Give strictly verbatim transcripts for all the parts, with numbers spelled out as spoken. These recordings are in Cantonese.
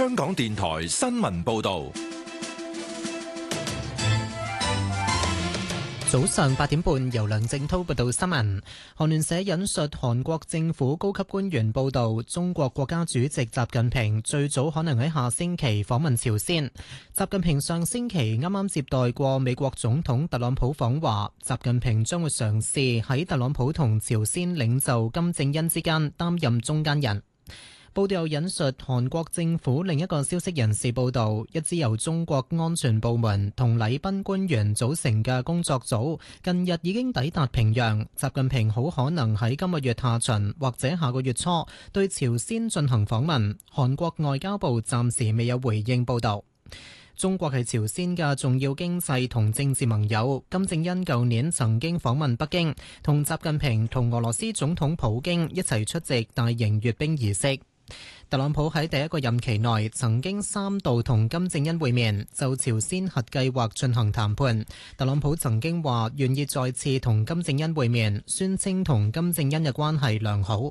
香港電台新聞報道。 早上八點半，由梁正濤報道新聞。韓聯社引述韓國政府高級官員報道，中國國家主席習近平最早可能喺下星期訪問朝鮮。習近平上星期啱啱接待過美國總統特朗普訪華，習近平將會嘗試喺特朗普同朝鮮領袖金正恩之間擔任中間人。報道又引述韓國政府另一個消息人士報道，一支由中國安全部門同禮賓官員組成嘅工作組近日已經抵達平壤，習近平好可能喺今個月下旬或者下個月初對朝鮮進行訪問。韓國外交部暫時未有回應報道。中國係朝鮮嘅重要經濟同政治盟友，金正恩舊年曾經訪問北京，同習近平同俄羅斯總統普京一齊出席大型閱兵儀式。特朗普喺第一個任期內曾經三度同金正恩會面，就朝鮮核計劃進行談判。特朗普曾經話願意再次同金正恩會面，宣稱同金正恩嘅關係良好。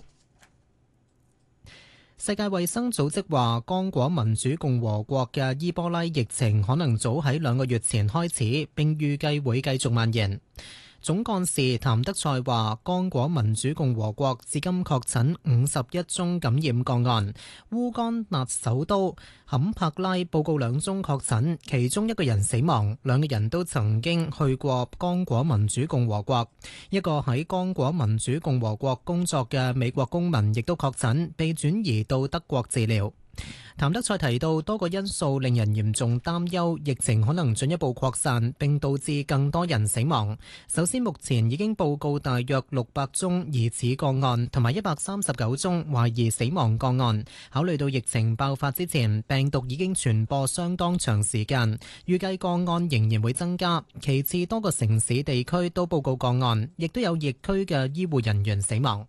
世界衛生組織話，剛果民主共和國嘅伊波拉疫情可能早喺兩個月前開始，並預計會繼續蔓延。總幹事譚德塞話，剛果民主共和國至今確診五十一宗感染個案，烏干達首都坎帕拉報告兩宗確診，其中一個人死亡，兩個人都曾經去過剛果民主共和國。一個喺剛果民主共和國工作嘅美國公民亦都確診，被轉移到德國治療。譚德塞提到，多個因素令人嚴重擔憂，疫情可能進一步擴散，並導致更多人死亡。首先，目前已經報告大約六百宗疑似個案，同埋一百三十九宗懷疑死亡個案。考慮到疫情爆發之前，病毒已經傳播相當長時間，預計個案仍然會增加。其次，多個城市地區都報告個案，亦都有疫區嘅醫護人員死亡。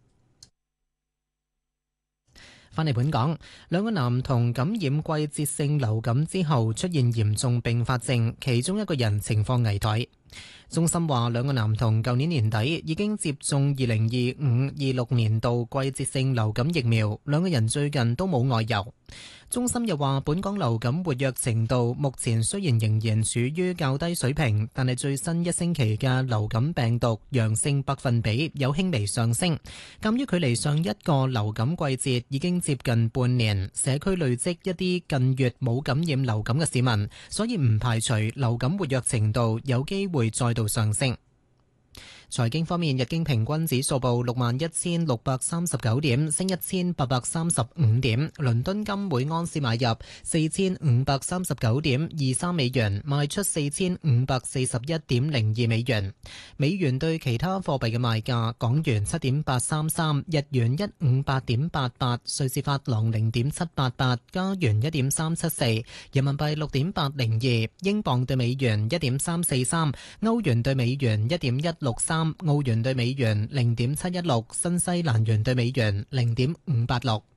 返嚟本港，兩個男童感染季節性流感之後出現嚴重併發症，其中一個人情況危殆。中心話，兩個男童舊年年底已經接種二零二五二六年度季節性流感疫苗，兩個人最近都冇外遊。中心又話，本港流感活躍程度目前雖然仍然處於較低水平，但係最新一星期嘅流感病毒陽性百分比有輕微上升。鑑於距離上一個流感季節已經接近半年，社區累積一啲近月冇感染流感嘅市民，所以唔排除流感活躍程度有機會再度上升。財經方面，日經平均指數報六萬一千六百三十九點，升一千八百三十五點。倫敦金每盎司買入四千五百三十九點二三美元，賣出四千五百四十一點零二美元。美元對其他貨幣嘅賣價：港元七點八三三，日元一五八點八八，瑞士法郎零點七八八，加元一點三七四，人民幣六點八零二，英鎊對美元一點三四三，歐元對美元一點一六三。澳元對美元零點七一六，新西蘭元對美元零點五八六。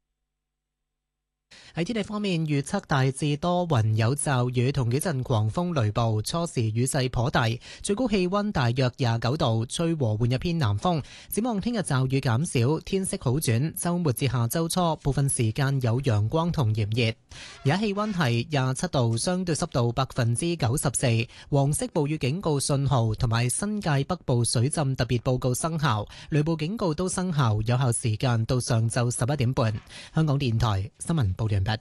喺天氣方面，預測大致多雲有驟雨同幾陣狂風雷暴，初時雨勢頗大，最高氣溫大約廿九度，吹和緩一偏南風。展望聽日驟雨減少，天色好轉，周末至下周初部分時間有陽光同炎熱。而家氣溫係廿七度，相對濕度百分之九十四，黃色暴雨警告信號同埋新界北部水浸特別報告生效，雷暴警告都生效，有效時間到上晝十一點半。香港電台新聞報道。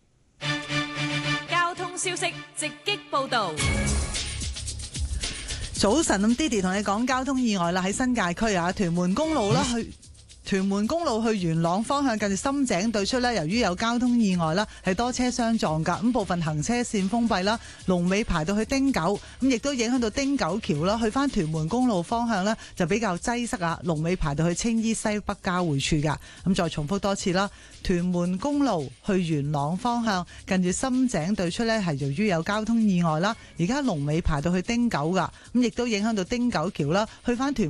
交通消息直擊報道。 早晨，咁 Didi 同你講交通意外啦，喺新界區啊，屯門公路啦去。屯門公路去元朗方向近住深井對出呢，由於有交通意外啦，係多車相撞噶，咁部分行車線封閉啦，龍尾排到去汀九，咁亦都影響到汀九橋啦，去翻屯門公路方向呢，就比較擠塞啊，龍尾排到去青衣西北交匯處噶。咁再重複多次啦，屯門公路去元朗方向近住深井對出呢，係由於有交通意外啦，而家龍尾排到去汀九噶，咁亦都影響到汀九橋啦，去翻屯